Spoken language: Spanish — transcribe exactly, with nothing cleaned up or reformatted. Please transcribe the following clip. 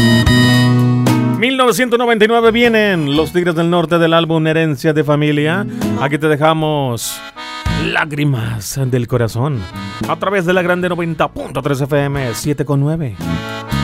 mil novecientos noventa y nueve vienen Los Tigres del Norte del álbum Herencia de Familia. Aquí te dejamos Lágrimas del Corazón a través de la Grande noventa punto tres F M siete con nueve.